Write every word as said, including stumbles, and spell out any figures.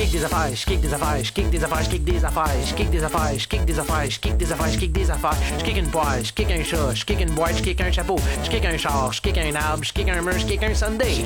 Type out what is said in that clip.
kick des affaires, je kick des affaires, je kick des affaires, je kick des affaires, je kick des affaires, je kick des affaires, je kick des affaires, je kick des affaires, je kick une poire, je kick un chat, je kick une boîte, je kick un chapeau, je kick un char, je kick un arbre, je kick un mur, je kick un Sunday.